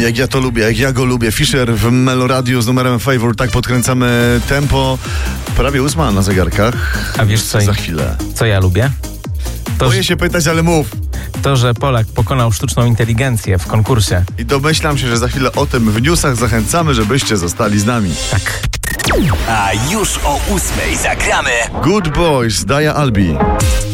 jak ja to lubię, jak ja go lubię. Fisher w Meloradiu z numerem Favor. Tak podkręcamy tempo. Prawie 8 na zegarkach. A wiesz co? Za chwilę. Co ja lubię? Boję się pytać, ale mów. To, że Polak pokonał sztuczną inteligencję w konkursie. I domyślam się, że za chwilę o tym w newsach. Zachęcamy, żebyście zostali z nami. Tak. A już o 8 zagramy Good Boys, Daja Albi.